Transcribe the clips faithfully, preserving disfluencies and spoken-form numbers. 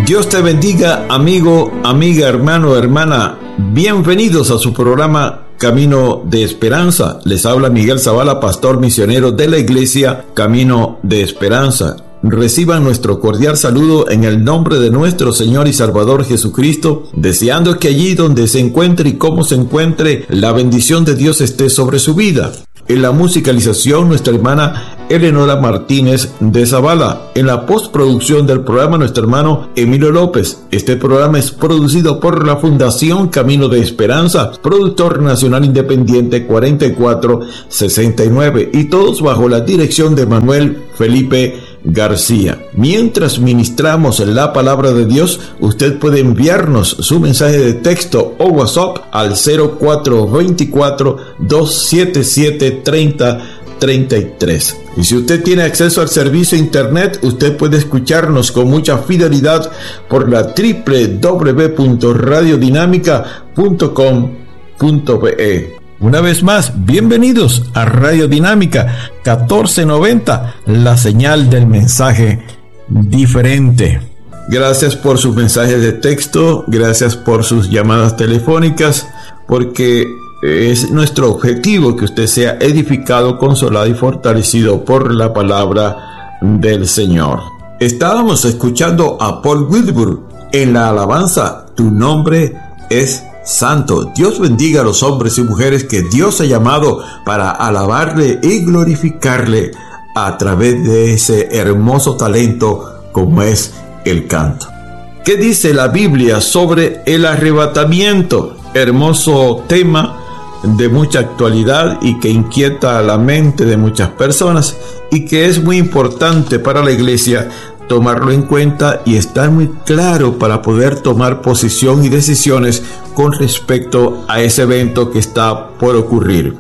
Dios te bendiga, amigo, amiga, hermano, hermana. Bienvenidos a su programa Camino de Esperanza. Les habla Miguel Zavala, pastor misionero de la iglesia Camino de Esperanza. Reciban nuestro cordial saludo en el nombre de nuestro Señor y Salvador Jesucristo, deseando que allí donde se encuentre y como se encuentre, la bendición de Dios esté sobre su vida. En la musicalización, nuestra hermana Eleonora Martínez de Zavala. En la postproducción del programa, nuestro hermano Emilio López. Este programa es producido por la Fundación Camino de Esperanza, productor nacional independiente cuarenta y cuatro sesenta y nueve, y todos bajo la dirección de Manuel Felipe García. Mientras ministramos la palabra de Dios, usted puede enviarnos su mensaje de texto o WhatsApp al cero cuatro dos cuatro, dos siete siete, tres cero tres tres. Y si usted tiene acceso al servicio internet, usted puede escucharnos con mucha fidelidad por la doble u doble u doble u punto radio dinámica punto com punto be. Una vez más, bienvenidos a Radio Dinámica catorce noventa, la señal del mensaje diferente. Gracias por sus mensajes de texto, gracias por sus llamadas telefónicas, porque es nuestro objetivo que usted sea edificado, consolado y fortalecido por la palabra del Señor. Estábamos escuchando a Paul Wilbur en la alabanza Tu nombre es Santo. Dios bendiga a los hombres y mujeres que Dios ha llamado para alabarle y glorificarle a través de ese hermoso talento como es el canto. ¿Qué dice la Biblia sobre el arrebatamiento? Hermoso tema de mucha actualidad y que inquieta la mente de muchas personas y que es muy importante para la iglesia tomarlo en cuenta y estar muy claro para poder tomar posición y decisiones con respecto a ese evento que está por ocurrir.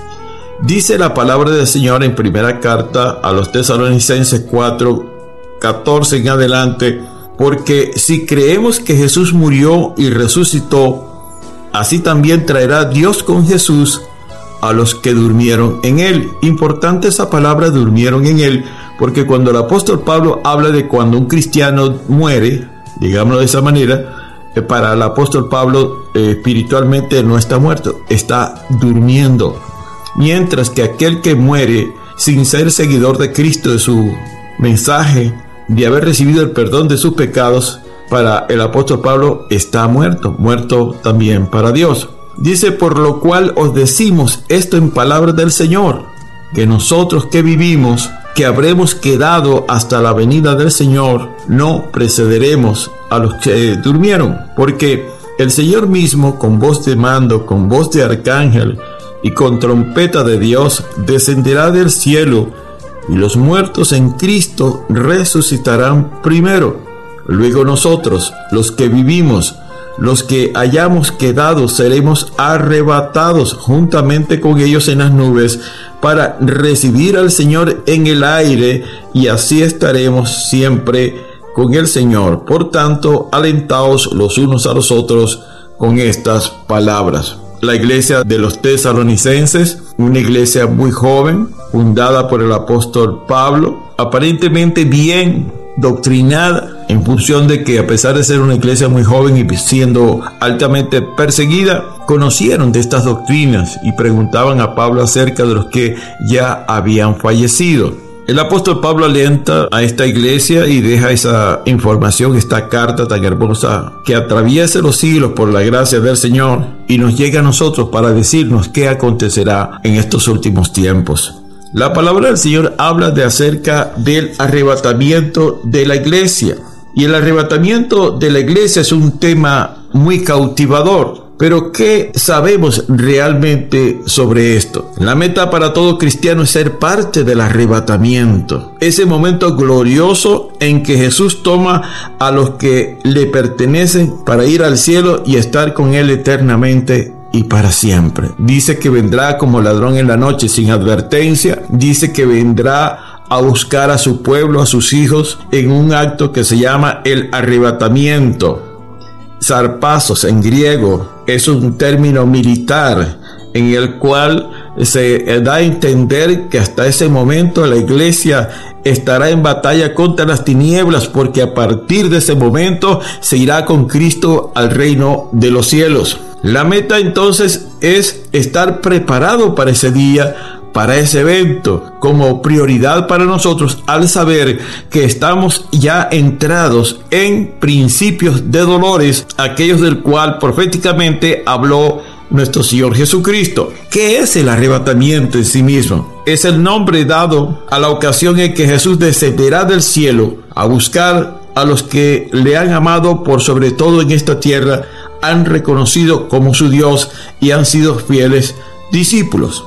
Dice la palabra del Señor en primera carta a los Tesalonicenses cuatro, catorce en adelante: porque si creemos que Jesús murió y resucitó, así también traerá Dios con Jesús a los que durmieron en él. Importante esa palabra, durmieron en él, porque cuando el apóstol Pablo habla de cuando un cristiano muere, digámoslo de esa manera, eh, para el apóstol Pablo eh, espiritualmente no está muerto, está durmiendo. Mientras que aquel que muere sin ser seguidor de Cristo, de su mensaje, de haber recibido el perdón de sus pecados, para el apóstol Pablo está muerto, muerto también para Dios. Dice: por lo cual os decimos esto en palabras del Señor, que nosotros que vivimos, que habremos quedado hasta la venida del Señor, no precederemos a los que durmieron, porque el Señor mismo, con voz de mando, con voz de arcángel y con trompeta de Dios, descenderá del cielo, y los muertos en Cristo resucitarán primero. Luego nosotros, los que vivimos, los que hayamos quedado, seremos arrebatados juntamente con ellos en las nubes para recibir al Señor en el aire, y así estaremos siempre con el Señor. Por tanto, alentaos los unos a los otros con estas palabras. La iglesia de los Tesalonicenses, una iglesia muy joven, fundada por el apóstol Pablo, aparentemente bien doctrinada, en función de que, a pesar de ser una iglesia muy joven y siendo altamente perseguida, conocieron de estas doctrinas y preguntaban a Pablo acerca de los que ya habían fallecido. El apóstol Pablo alienta a esta iglesia y deja esa información, esta carta tan hermosa que atraviesa los siglos por la gracia del Señor y nos llega a nosotros para decirnos qué acontecerá en estos últimos tiempos. La palabra del Señor habla de acerca del arrebatamiento de la iglesia. Y el arrebatamiento de la iglesia es un tema muy cautivador. Pero ¿qué sabemos realmente sobre esto? La meta para todo cristiano es ser parte del arrebatamiento. Ese momento glorioso en que Jesús toma a los que le pertenecen para ir al cielo y estar con Él eternamente y para siempre. Dice que vendrá como ladrón en la noche sin advertencia. Dice que vendrá a buscar a su pueblo, a sus hijos, en un acto que se llama el arrebatamiento. Zarpazos en griego es un término militar en el cual se da a entender que hasta ese momento la iglesia estará en batalla contra las tinieblas, porque a partir de ese momento se irá con Cristo al reino de los cielos. La meta entonces es estar preparado para ese día, para ese evento, como prioridad para nosotros, al saber que estamos ya entrados en principios de dolores, aquellos del cual proféticamente habló nuestro Señor Jesucristo. ¿Qué es el arrebatamiento en sí mismo? Es el nombre dado a la ocasión en que Jesús descenderá del cielo a buscar a los que le han amado por sobre todo en esta tierra, han reconocido como su Dios y han sido fieles discípulos.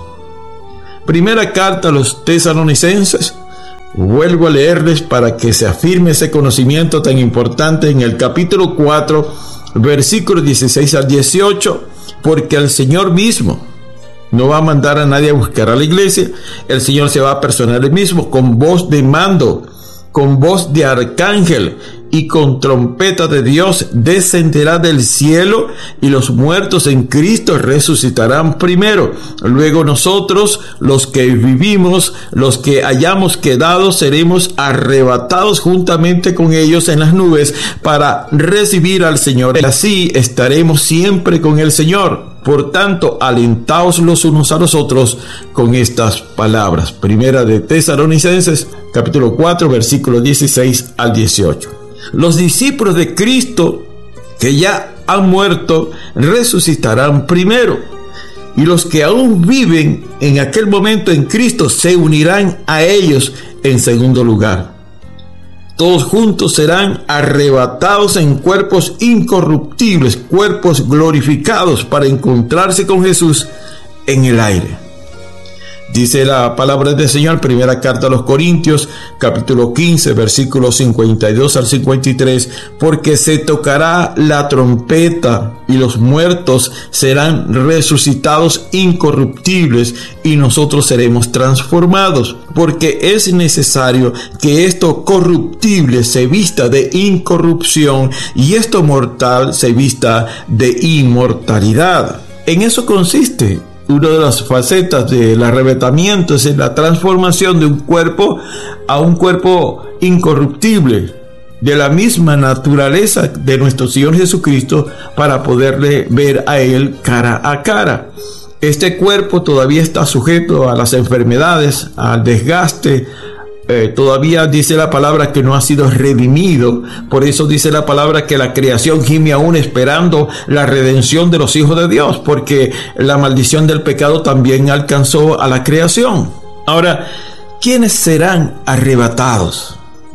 Primera carta a los tesalonicenses. Vuelvo a leerles para que se afirme ese conocimiento tan importante en el capítulo cuatro, versículos dieciséis al dieciocho, porque el Señor mismo no va a mandar a nadie a buscar a la iglesia. El Señor se va a personar él mismo con voz de mando, con voz de arcángel y con trompeta de Dios, descenderá del cielo, y los muertos en Cristo resucitarán primero. Luego nosotros, los que vivimos, los que hayamos quedado, seremos arrebatados juntamente con ellos en las nubes para recibir al Señor. Y así estaremos siempre con el Señor. Por tanto, alentaos los unos a los otros con estas palabras. Primera de Tesalonicenses, capítulo cuatro, versículos dieciséis al dieciocho. Los discípulos de Cristo que ya han muerto resucitarán primero, y los que aún viven en aquel momento en Cristo se unirán a ellos en segundo lugar. Todos juntos serán arrebatados en cuerpos incorruptibles, cuerpos glorificados, para encontrarse con Jesús en el aire. Dice la palabra del Señor, primera carta a los Corintios, capítulo quince, versículos cincuenta y dos al cincuenta y tres, porque se tocará la trompeta y los muertos serán resucitados incorruptibles y nosotros seremos transformados, porque es necesario que esto corruptible se vista de incorrupción y esto mortal se vista de inmortalidad. En eso consiste una de las facetas del arrebatamiento, es la transformación de un cuerpo a un cuerpo incorruptible, de la misma naturaleza de nuestro Señor Jesucristo, para poderle ver a Él cara a cara. Este cuerpo todavía está sujeto a las enfermedades, al desgaste. Eh, todavía dice la palabra que no ha sido redimido. Por eso dice la palabra que la creación gime aún esperando la redención de los hijos de Dios, porque la maldición del pecado también alcanzó a la creación. Ahora, ¿quiénes serán arrebatados?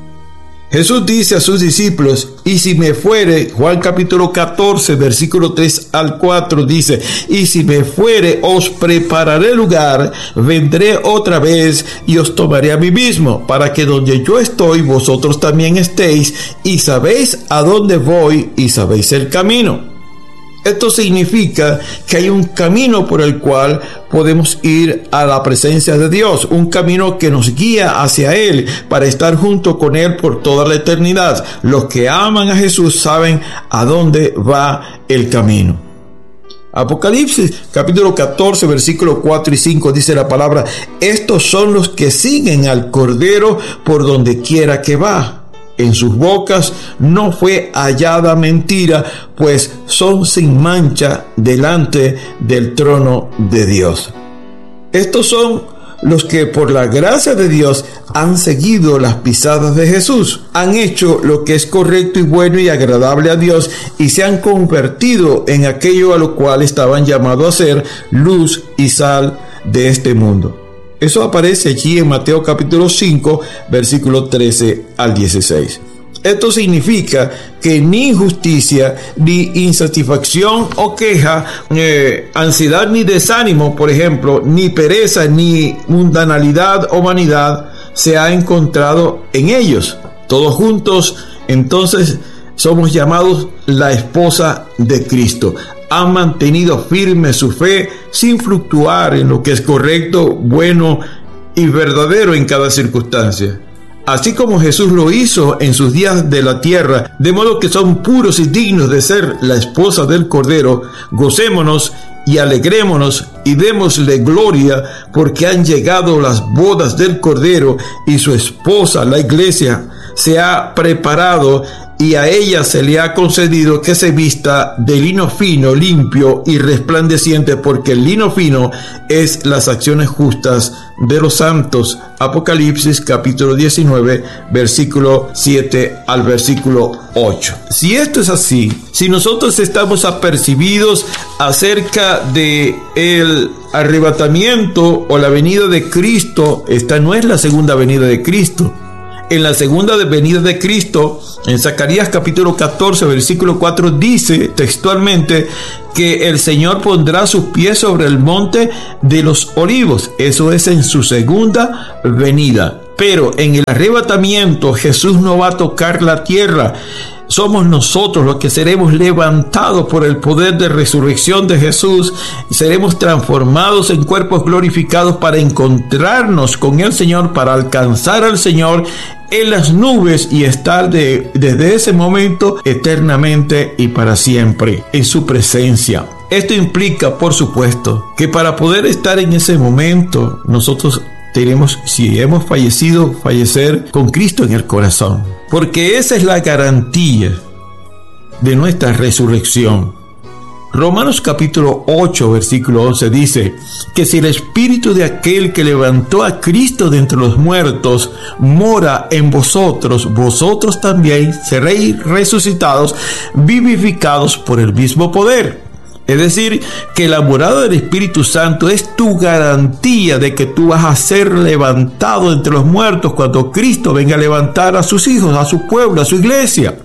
Jesús dice a sus discípulos: y si me fuere, Juan capítulo catorce, versículo tres al cuatro dice: y si me fuere, os prepararé lugar, vendré otra vez y os tomaré a mí mismo, para que donde yo estoy, vosotros también estéis, y sabéis a dónde voy y sabéis el camino. Esto significa que hay un camino por el cual podemos ir a la presencia de Dios, un camino que nos guía hacia Él para estar junto con Él por toda la eternidad. Los que aman a Jesús saben a dónde va el camino. Apocalipsis capítulo catorce, versículos cuatro y cinco dice la palabra: estos son los que siguen al Cordero por donde quiera que va. En sus bocas no fue hallada mentira, pues son sin mancha delante del trono de Dios. Estos son los que por la gracia de Dios han seguido las pisadas de Jesús, han hecho lo que es correcto y bueno y agradable a Dios, y se han convertido en aquello a lo cual estaban llamados a ser luz y sal de este mundo. Eso aparece allí en Mateo capítulo cinco, versículo trece al dieciséis. Esto significa que ni injusticia, ni insatisfacción o queja, eh, ansiedad ni desánimo, por ejemplo, ni pereza, ni mundanalidad o vanidad se ha encontrado en ellos. Todos juntos, entonces, somos llamados la esposa de Cristo. Han mantenido firme su fe sin fluctuar en lo que es correcto, bueno y verdadero en cada circunstancia. Así como Jesús lo hizo en sus días de la tierra, de modo que son puros y dignos de ser la esposa del Cordero, gocémonos y alegrémonos y démosle gloria, porque han llegado las bodas del Cordero y su esposa, la iglesia, se ha preparado y a ella se le ha concedido que se vista de lino fino, limpio y resplandeciente, porque el lino fino es las acciones justas de los santos. Apocalipsis capítulo diecinueve, versículo siete al versículo ocho. Si esto es así, si nosotros estamos apercibidos acerca de el arrebatamiento o la venida de Cristo, esta no es la segunda venida de Cristo. En la segunda venida de Cristo, en Zacarías capítulo catorce, versículo cuatro, dice textualmente que el Señor pondrá sus pies sobre el monte de los olivos. Eso es en su segunda venida. Pero en el arrebatamiento, Jesús no va a tocar la tierra. Somos nosotros los que seremos levantados por el poder de resurrección de Jesús y seremos transformados en cuerpos glorificados para encontrarnos con el Señor, para alcanzar al Señor en las nubes y estar de, desde ese momento eternamente y para siempre en su presencia. Esto implica, por supuesto, que para poder estar en ese momento nosotros tenemos, si hemos fallecido, fallecer con Cristo en el corazón, porque esa es la garantía de nuestra resurrección. Romanos capítulo ocho, versículo once dice que si el espíritu de aquel que levantó a Cristo de entre los muertos mora en vosotros, vosotros también seréis resucitados, vivificados por el mismo poder. Es decir, que la morada del Espíritu Santo es tu garantía de que tú vas a ser levantado entre los muertos cuando Cristo venga a levantar a sus hijos, a su pueblo, a su iglesia.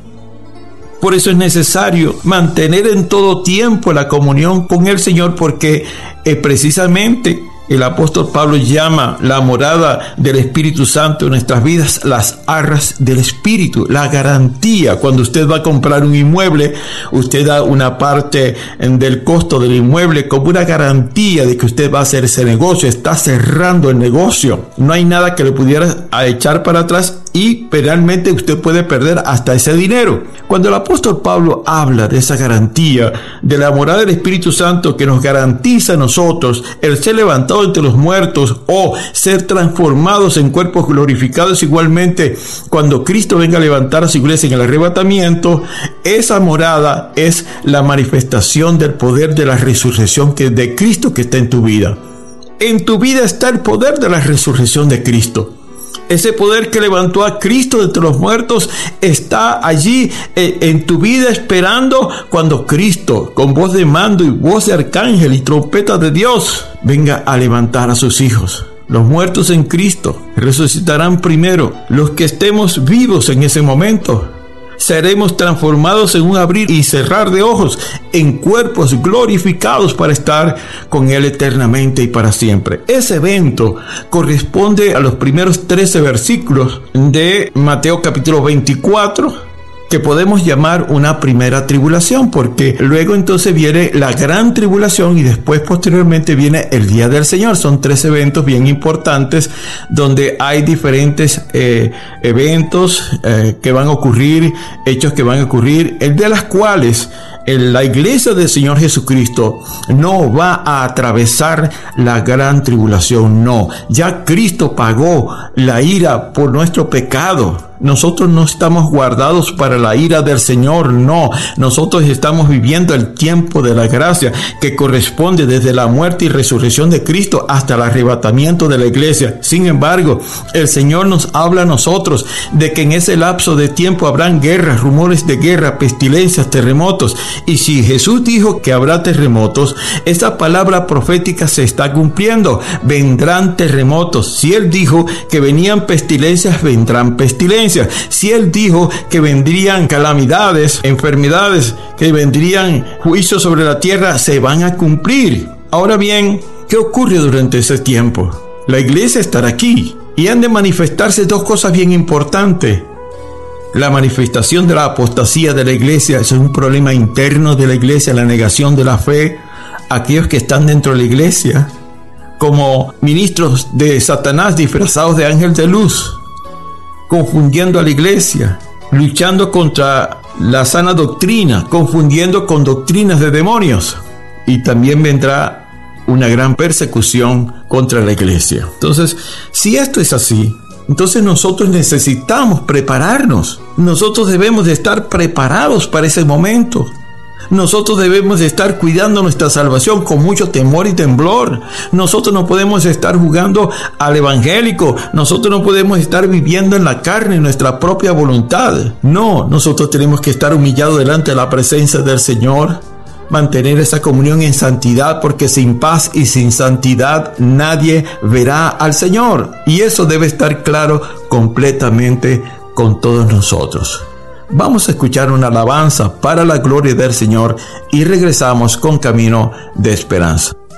Por eso es necesario mantener en todo tiempo la comunión con el Señor, porque eh, precisamente el apóstol Pablo llama la morada del Espíritu Santo en nuestras vidas las arras del Espíritu, la garantía. Cuando usted va a comprar un inmueble, usted da una parte del costo del inmueble como una garantía de que usted va a hacer ese negocio, está cerrando el negocio. No hay nada que le pudiera echar para atrás y realmente usted puede perder hasta ese dinero. Cuando el apóstol Pablo habla de esa garantía, de la morada del Espíritu Santo que nos garantiza a nosotros el ser levantado entre los muertos o ser transformados en cuerpos glorificados igualmente cuando Cristo venga a levantar a su iglesia en el arrebatamiento, esa morada es la manifestación del poder de la resurrección que de Cristo que está en tu vida. En tu vida está el poder de la resurrección de Cristo. Ese poder que levantó a Cristo de entre los muertos está allí eh, en tu vida esperando cuando Cristo, con voz de mando y voz de arcángel y trompeta de Dios, venga a levantar a sus hijos. Los muertos en Cristo resucitarán primero. Los que estemos vivos en ese momento seremos transformados en un abrir y cerrar de ojos, en cuerpos glorificados para estar con Él eternamente y para siempre. Ese evento corresponde a los primeros trece versículos de Mateo capítulo veinticuatro, que podemos llamar una primera tribulación, porque luego entonces viene la gran tribulación y después posteriormente viene el día del Señor. Son tres eventos bien importantes donde hay diferentes eh, eventos eh, que van a ocurrir, hechos que van a ocurrir, el de las cuales la iglesia del Señor Jesucristo no va a atravesar la gran tribulación, no. Ya Cristo pagó la ira por nuestro pecado. Nosotros no estamos guardados para la ira del Señor, no. Nosotros estamos viviendo el tiempo de la gracia que corresponde desde la muerte y resurrección de Cristo hasta el arrebatamiento de la iglesia. Sin embargo, el Señor nos habla a nosotros de que en ese lapso de tiempo habrán guerras, rumores de guerra, pestilencias, terremotos. Y si Jesús dijo que habrá terremotos, esa palabra profética se está cumpliendo. Vendrán terremotos. Si Él dijo que venían pestilencias, vendrán pestilencias. Si Él dijo que vendrían calamidades, enfermedades, que vendrían juicios sobre la tierra, se van a cumplir. Ahora bien, ¿qué ocurre durante ese tiempo? La iglesia estará aquí y han de manifestarse dos cosas bien importantes. La manifestación de la apostasía de la iglesia es un problema interno de la iglesia, la negación de la fe. Aquellos que están dentro de la iglesia, como ministros de Satanás disfrazados de ángel de luz, confundiendo a la iglesia, luchando contra la sana doctrina, confundiendo con doctrinas de demonios. y también vendrá una gran persecución contra la iglesia. Entonces, si esto es así, entonces nosotros necesitamos prepararnos. Nosotros debemos de estar preparados para ese momento. Nosotros debemos de estar cuidando nuestra salvación con mucho temor y temblor. Nosotros no podemos estar jugando al evangélico. Nosotros no podemos estar viviendo en la carne, en nuestra propia voluntad. No, nosotros tenemos que estar humillados delante de la presencia del Señor. Mantener esa comunión en santidad, porque sin paz y sin santidad nadie verá al Señor. Y eso debe estar claro completamente con todos nosotros. Vamos a escuchar una alabanza para la gloria del Señor y regresamos con Camino de Esperanza.